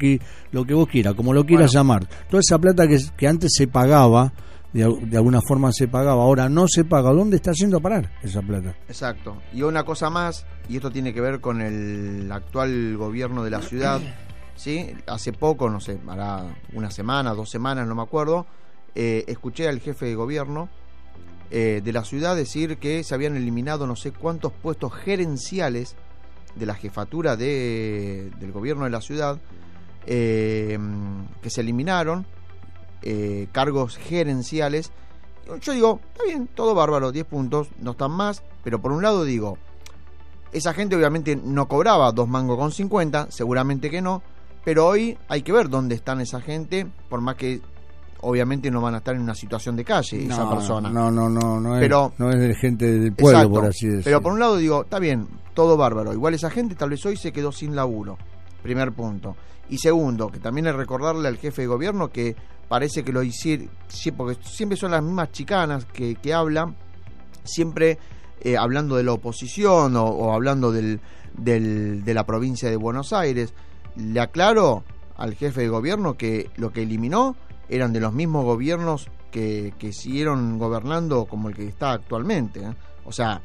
Rocky, lo que vos quieras, como lo quieras llamar. Toda esa plata que antes se pagaba, de alguna forma se pagaba, ahora no se paga. ¿Dónde está yendo a parar esa plata? Exacto. Y una cosa más, y esto tiene que ver con el actual gobierno de la ciudad, ¿sí? Hace poco, no sé, hará una semana, 2 semanas, no me acuerdo, escuché al jefe de gobierno de la ciudad decir que se habían eliminado no sé cuántos puestos gerenciales de la jefatura del gobierno de la ciudad, que se eliminaron, cargos gerenciales. Yo digo, está bien, todo bárbaro, 10 puntos, no están más, pero por un lado digo, esa gente obviamente no cobraba 2 mangos con 50, seguramente que no, pero hoy hay que ver dónde están esa gente, por más que obviamente no van a estar en una situación de calle esa persona. No es de gente del pueblo, exacto, por así decirlo. Pero por un lado digo, está bien, todo bárbaro, igual esa gente tal vez hoy se quedó sin laburo, primer punto. Y segundo, que también es recordarle al jefe de gobierno que parece que lo hicieron, porque siempre son las mismas chicanas que hablan, siempre hablando de la oposición o hablando de la provincia de Buenos Aires. Le aclaro al jefe de gobierno que lo que eliminó eran de los mismos gobiernos que siguieron gobernando como el que está actualmente, ¿eh? O sea,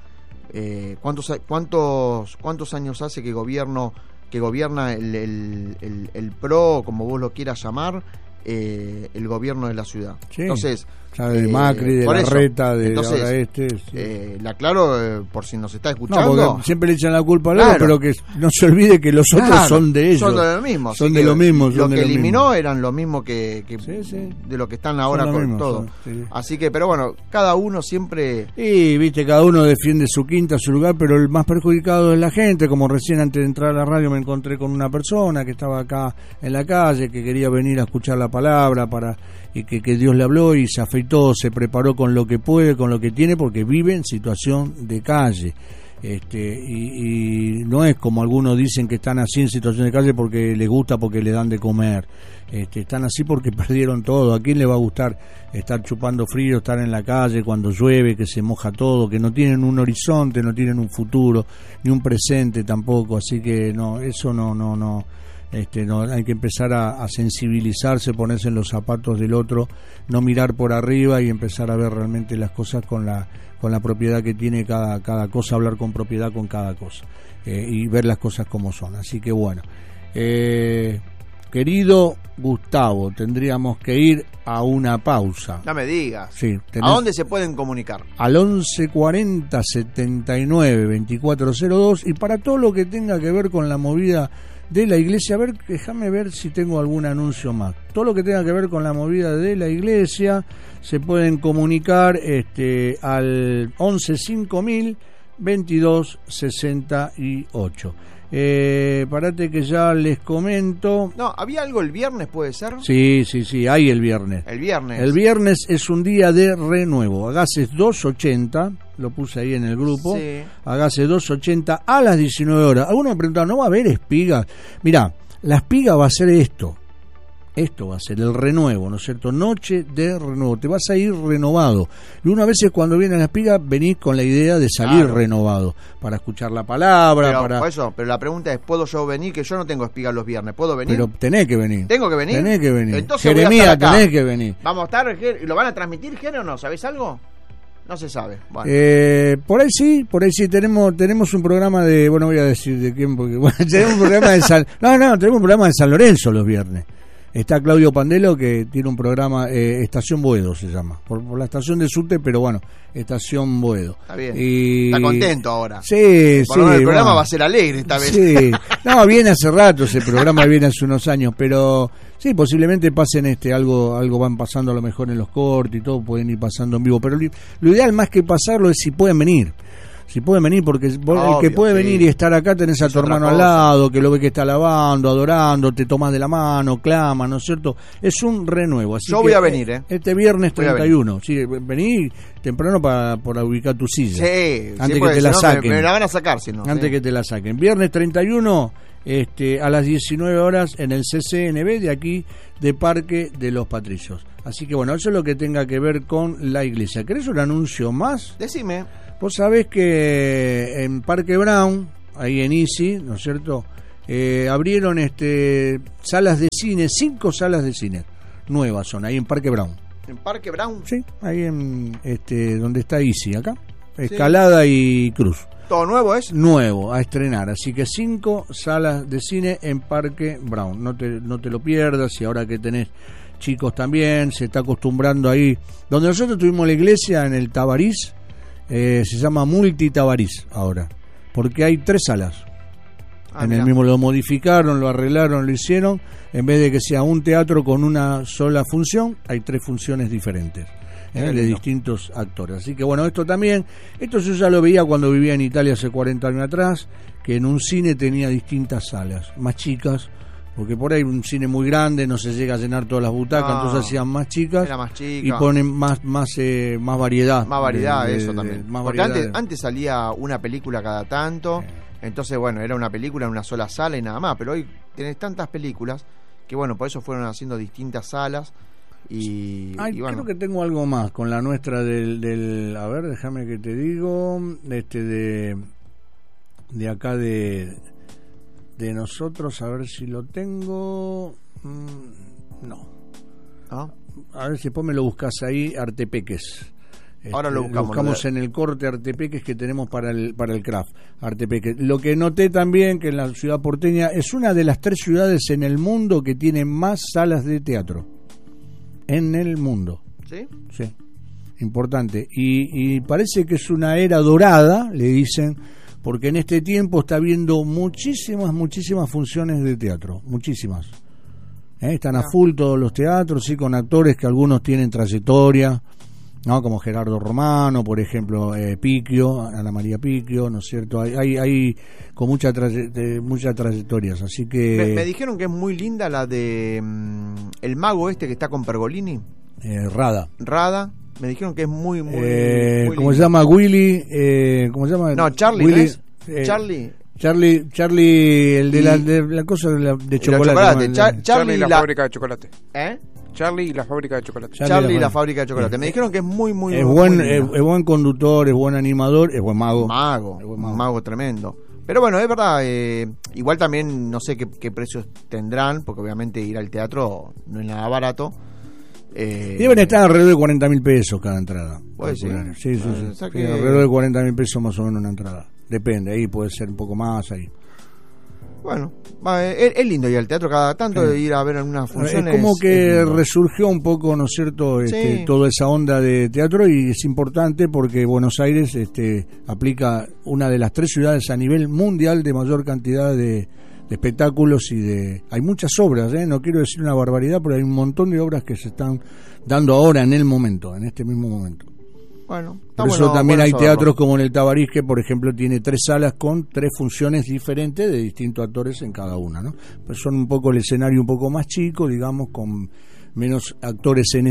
¿cuántos años hace que gobierna el PRO, como vos lo quieras llamar, el gobierno de la ciudad? Sí. Entonces, de Macri, de Larreta, de ahora le aclaro, por si nos está escuchando, no, porque siempre le echan la culpa al otro, pero que no se olvide que los otros son de ellos, son de lo mismo, son de lo mismo, lo que eliminó eran lo mismo que de lo que están ahora con mismos, todo, así que, pero bueno, cada uno siempre, y viste, cada uno defiende su quinta, su lugar, pero el más perjudicado es la gente. Como recién antes de entrar a la radio me encontré con una persona que estaba acá en la calle, que quería venir a escuchar la palabra y que Dios le habló, y se afeitó, se preparó con lo que puede, con lo que tiene, porque vive en situación de calle. Y no es como algunos dicen que están así en situación de calle porque les gusta, porque le dan de comer. Están así porque perdieron todo. ¿A quién le va a gustar estar chupando frío, estar en la calle cuando llueve, que se moja todo, que no tienen un horizonte, no tienen un futuro, ni un presente tampoco? Así que no, eso no, hay que empezar a sensibilizarse, ponerse en los zapatos del otro, no mirar por arriba y empezar a ver realmente las cosas con la propiedad que tiene cada cosa, hablar con propiedad con cada cosa, y ver las cosas como son. Así que bueno, querido Gustavo, tendríamos que ir a una pausa. No me digas. Sí, ¿A dónde se pueden comunicar? Al 1140 79 2402, y para todo lo que tenga que ver con la movida de la iglesia, a ver, déjame ver si tengo algún anuncio más. Todo lo que tenga que ver con la movida de la iglesia se pueden comunicar al 115000 2268. Parate que ya les comento. No, ¿había algo el viernes, puede ser? Sí, hay el viernes. El viernes es un día de renuevo. Agases 280, lo puse ahí en el grupo. Sí. Agases 280 a las 19 horas. Algunos me preguntaron, ¿no va a haber espigas? Mirá, la espiga va a ser esto va a ser el renuevo, ¿no es cierto? Noche de renuevo, te vas a ir renovado. Y uno a veces cuando viene a la espiga venís con la idea de salir renovado, para escuchar la palabra, pero la pregunta es, ¿puedo yo venir? Que yo no tengo espiga los viernes, ¿puedo venir? Pero tenés que venir. ¿Tengo que venir? Tenés que venir. Entonces Jeremías, tenés que venir. ¿Vamos a estar? ¿Lo van a transmitir, Jere, o no? ¿Sabés algo? No se sabe. Bueno. Por ahí sí, tenemos un programa de, bueno, voy a decir de quién, porque bueno, tenemos un programa de tenemos un programa de San Lorenzo los viernes. Está Claudio Pandelo, que tiene un programa, Estación Boedo se llama, por la estación de subte, pero bueno, Estación Boedo. Está bien, está contento ahora. Sí, el programa va a ser alegre esta vez. Sí, no, viene hace rato ese programa, viene hace unos años, pero sí, posiblemente pasen algo van pasando a lo mejor en los cortes y todo, pueden ir pasando en vivo, pero lo ideal más que pasarlo es si pueden venir. Si pueden venir, porque el que puede venir y estar acá, tenés a tu hermano al lado, que lo ve que está alabando, adorando, te tomas de la mano, clama, ¿no es cierto? Es un renuevo. Así yo voy a venir, este viernes 31. Sí, vení temprano para ubicar tu silla. Sí, antes que te la saquen. Me la van a sacar, si no. Antes que te la saquen. Viernes 31, a las 19 horas en el CCNB de aquí, de Parque de los Patricios. Así que bueno, eso es lo que tenga que ver con la iglesia. ¿Querés un anuncio más? Decime. Vos sabés que en Parque Brown, ahí en Easy, ¿no es cierto?, abrieron salas de cine, 5 salas de cine nuevas son, ahí en Parque Brown. ¿En Parque Brown? Sí, ahí en donde está Easy, acá. Escalada y Cruz. ¿Todo nuevo es? Nuevo, a estrenar. Así que 5 salas de cine en Parque Brown. No te lo pierdas. Y ahora que tenés chicos también, se está acostumbrando ahí. Donde nosotros tuvimos la iglesia, en el Tabarís, se llama Multi Tabarís ahora. Porque hay 3 salas. El mismo lo modificaron, lo arreglaron, lo hicieron. En vez de que sea un teatro con una sola función, hay 3 funciones diferentes. De distintos actores. Así que bueno, esto yo ya lo veía cuando vivía en Italia hace 40 años atrás, que en un cine tenía distintas salas, más chicas, porque por ahí un cine muy grande no se llega a llenar todas las butacas, entonces hacían más chicas, era más chica, y ponen más variedad. Más variedad, eso también. Más porque variedad antes salía una película cada tanto, entonces bueno, era una película en una sola sala y nada más, pero hoy tenés tantas películas que bueno, por eso fueron haciendo distintas salas. Y bueno. Creo que tengo algo más con la nuestra del a ver, déjame que te digo, de acá de nosotros, a ver si lo tengo. No. ¿Ah? A ver si después me lo buscas ahí, Artepeques. Ahora lo buscamos en el corte Artepeques que tenemos para el craft. Artepeques. Lo que noté también que en la ciudad porteña es una de las 3 ciudades en el mundo que tiene más salas de teatro. En el mundo. ¿Sí? Sí, importante. Y parece que es una era dorada, le dicen, porque en este tiempo está habiendo muchísimas funciones de teatro, muchísimas. Están a full todos los teatros, sí, con actores que algunos tienen trayectoria, ¿no? Como Gerardo Romano, por ejemplo, Picchio, Ana María Picchio, ¿no es cierto? Hay con muchas trayectorias, así que... Me dijeron que es muy linda la de el mago que está con Pergolini. Rada. Me dijeron que es muy ¿cómo se llama? Willy, ¿cómo se llama? No, Charlie, Willy, ¿no es? Charlie, el de la cosa de chocolate. Charlie y la fábrica de chocolate. Charlie y la fábrica de chocolate. Charlie y la fábrica de chocolate. Me dijeron que es muy es buen conductor, es buen animador, es buen mago. Mago tremendo. Pero bueno, es verdad, igual también no sé qué precios tendrán, porque obviamente ir al teatro no es nada barato. Deben estar alrededor de 40.000 pesos cada entrada. Sí. Alrededor de 40.000 pesos más o menos una entrada. Depende, ahí puede ser un poco más ahí. Bueno, es lindo ir al teatro cada tanto, de ir a ver algunas funciones. Es como que resurgió un poco, ¿no es cierto?, toda esa onda de teatro, y es importante porque Buenos Aires aplica una de las 3 ciudades a nivel mundial de mayor cantidad de espectáculos hay muchas obras, no quiero decir una barbaridad, pero hay un montón de obras que se están dando ahora en este mismo momento. Bueno, por eso también hay teatros como en el Tabarís, que por ejemplo tiene 3 salas con 3 funciones diferentes de distintos actores en cada una, ¿no? Pues son un poco el escenario un poco más chico, digamos, con menos actores en